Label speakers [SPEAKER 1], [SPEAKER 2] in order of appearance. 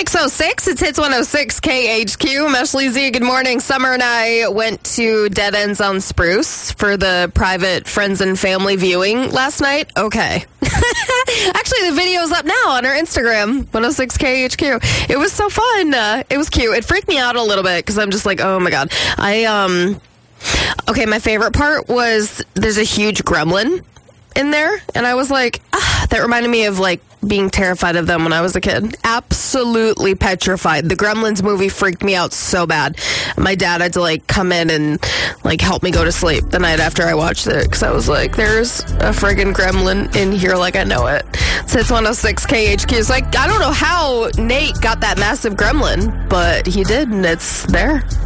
[SPEAKER 1] 6:06. It's Hits 106 KHQ. Meshley Z, good morning. Summer and I went to Dead Ends on Spruce for the private friends and family viewing last night. Okay. Actually, the video's up now on our Instagram, 106 KHQ. It was so fun. It was cute. It freaked me out a little bit because I'm just like, oh my God. Okay, my favorite part was there's a huge gremlin in there, and I was like, that reminded me of like being terrified of them when I was a kid. Absolutely petrified. The Gremlins movie freaked me out so bad. My dad had to like come in and like help me go to sleep the night after I watched it because I was like, there's a friggin' gremlin in here like I know it. So it's 106 KHQ. It's like, I don't know how Nate got that massive gremlin, but he did, and it's there.